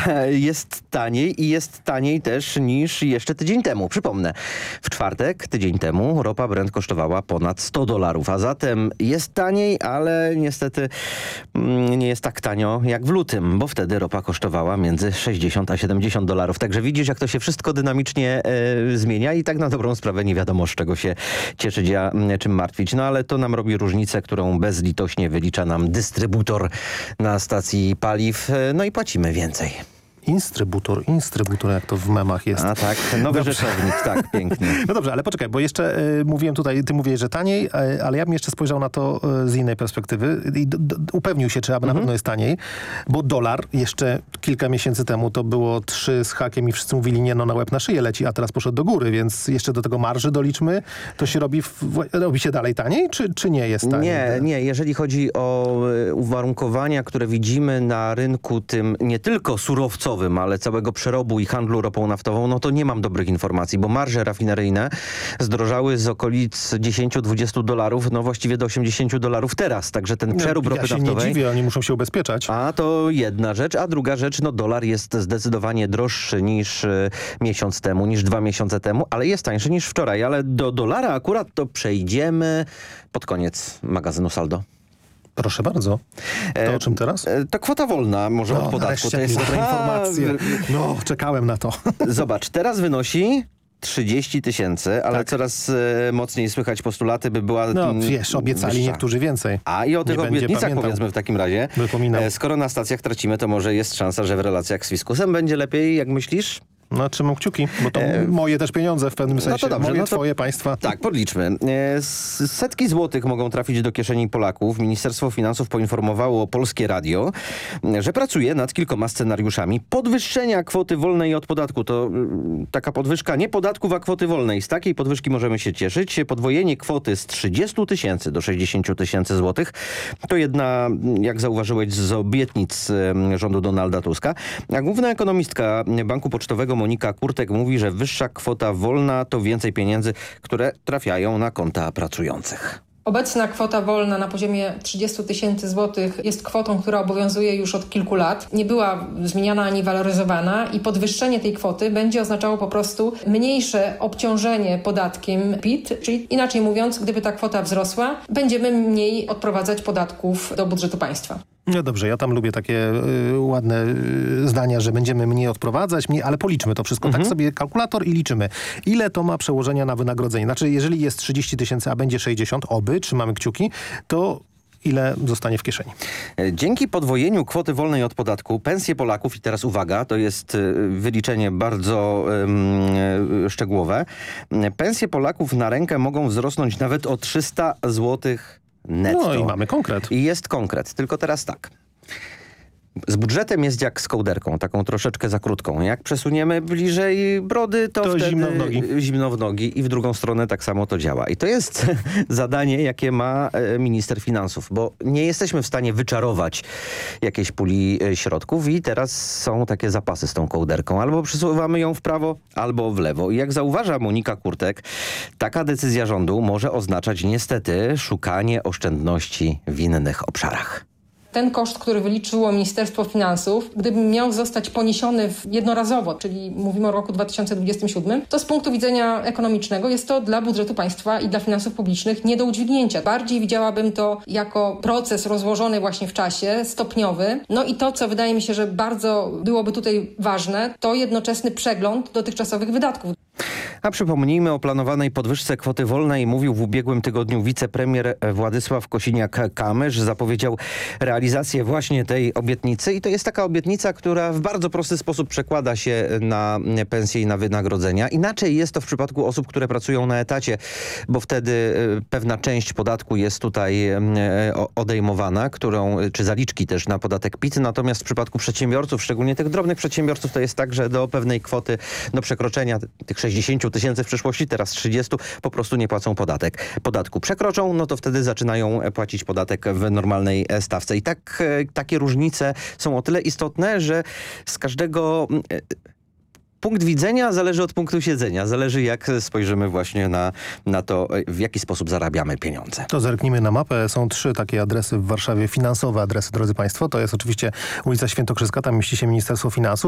jest taniej i jest taniej też niż jeszcze tydzień temu. Przypomnę, w czwartek, tydzień temu, ropa Brent kosztowała ponad $100, a zatem jest taniej, ale niestety nie jest tak tanio jak w lutym, bo wtedy ropa kosztowała między $60 a $70. Także widzisz, jak to się wszystko dynamicznie zmienia i tak na dobrą sprawę nie wiadomo, z czego się cieszyć, a czym martwić. No ale to nam robi różnicę, którą bezlitośnie wylicza nam dystrybutor na stacji paliw, no i płacimy więcej. Instrybutor, jak to w memach jest. A tak, nowy rzeczownik, tak, pięknie. No dobrze, ale poczekaj, bo jeszcze mówiłem tutaj, ty mówiłeś, że taniej, ale ja bym jeszcze spojrzał na to z innej perspektywy i upewnił się, czy aby na pewno jest taniej, bo dolar jeszcze kilka miesięcy temu to było 3 z hakiem i wszyscy mówili, nie no, na łeb na szyję leci, a teraz poszedł do góry, więc jeszcze do tego marży doliczmy, to się robi się dalej taniej, czy nie jest taniej? Nie, jeżeli chodzi o uwarunkowania, które widzimy na rynku tym nie tylko surowcowym, ale całego przerobu i handlu ropą naftową, no to nie mam dobrych informacji, bo marże rafineryjne zdrożały z okolic $10-20, no właściwie do $80 teraz, także ten przerób ropy naftowej... Ja się nie dziwię, oni muszą się ubezpieczać. A to jedna rzecz, a druga rzecz, no dolar jest zdecydowanie droższy niż miesiąc temu, niż 2 miesiące temu, ale jest tańszy niż wczoraj, ale do dolara akurat to przejdziemy pod koniec magazynu Saldo. Proszę bardzo. To o czym teraz? To kwota wolna może od podatku. To jest dobre informacje. No, czekałem na to. Zobacz, teraz wynosi 30 000, ale coraz mocniej słychać postulaty, by była no wiesz, obiecali wyższa. Niektórzy więcej. A i o tych obietnicach powiedzmy w takim razie. Skoro na stacjach tracimy, to może jest szansa, że w relacjach z fiskusem będzie lepiej, jak myślisz? No, trzymam kciuki, bo to moje też pieniądze w pewnym sensie. No to dobrze, moje, twoje, państwa. Tak, podliczmy. Setki złotych mogą trafić do kieszeni Polaków. Ministerstwo Finansów poinformowało Polskie Radio, że pracuje nad kilkoma scenariuszami podwyższenia kwoty wolnej od podatku. To taka podwyżka nie podatków, a kwoty wolnej. Z takiej podwyżki możemy się cieszyć. Podwojenie kwoty z 30 000 do 60 000 złotych to jedna, jak zauważyłeś, z obietnic rządu Donalda Tuska. A główna ekonomistka Banku Pocztowego Monika Kurtek mówi, że wyższa kwota wolna to więcej pieniędzy, które trafiają na konta pracujących. Obecna kwota wolna na poziomie 30 000 złotych jest kwotą, która obowiązuje już od kilku lat. Nie była zmieniana ani waloryzowana i podwyższenie tej kwoty będzie oznaczało po prostu mniejsze obciążenie podatkiem PIT, czyli inaczej mówiąc, gdyby ta kwota wzrosła, będziemy mniej odprowadzać podatków do budżetu państwa. No dobrze, ja tam lubię takie ładne zdania, że będziemy mniej odprowadzać, ale policzmy to wszystko. Tak sobie kalkulator i liczymy. Ile to ma przełożenia na wynagrodzenie? Znaczy, jeżeli jest 30 000, a będzie 60, trzymamy kciuki, to ile zostanie w kieszeni? Dzięki podwojeniu kwoty wolnej od podatku pensje Polaków, i teraz uwaga, to jest wyliczenie bardzo szczegółowe, pensje Polaków na rękę mogą wzrosnąć nawet o 300 zł netto. No i mamy konkret. I jest konkret, tylko teraz tak. Z budżetem jest jak z kołderką, taką troszeczkę za krótką. Jak przesuniemy bliżej brody, to wtedy zimno w nogi i w drugą stronę tak samo to działa. I to jest zadanie, jakie ma minister finansów, bo nie jesteśmy w stanie wyczarować jakiejś puli środków i teraz są takie zapasy z tą kołderką. Albo przesuwamy ją w prawo, albo w lewo. I jak zauważa Monika Kurtek, taka decyzja rządu może oznaczać niestety szukanie oszczędności w innych obszarach. Ten koszt, który wyliczyło Ministerstwo Finansów, gdyby miał zostać poniesiony jednorazowo, czyli mówimy o roku 2027, to z punktu widzenia ekonomicznego jest to dla budżetu państwa i dla finansów publicznych nie do udźwignięcia. Bardziej widziałabym to jako proces rozłożony właśnie w czasie, stopniowy. No i to, co wydaje mi się, że bardzo byłoby tutaj ważne, to jednoczesny przegląd dotychczasowych wydatków. A przypomnijmy o planowanej podwyżce kwoty wolnej. Mówił w ubiegłym tygodniu wicepremier Władysław Kosiniak-Kamysz. Zapowiedział realizację właśnie tej obietnicy i to jest taka obietnica, która w bardzo prosty sposób przekłada się na pensje i na wynagrodzenia. Inaczej jest to w przypadku osób, które pracują na etacie, bo wtedy pewna część podatku jest tutaj odejmowana, czy zaliczki też na podatek PIT. Natomiast w przypadku przedsiębiorców, szczególnie tych drobnych przedsiębiorców, to jest tak, że do pewnej kwoty, do przekroczenia tych 60 000 w przyszłości, teraz 30, po prostu nie płacą podatku. Przekroczą, no to wtedy zaczynają płacić podatek w normalnej stawce. I takie różnice są o tyle istotne, że z każdego punkt widzenia zależy od punktu siedzenia. Zależy, jak spojrzymy właśnie na to, w jaki sposób zarabiamy pieniądze. To zerknijmy na mapę. Są 3 takie adresy w Warszawie, finansowe adresy, drodzy państwo. To jest oczywiście ulica Świętokrzyska, tam mieści się Ministerstwo Finansów.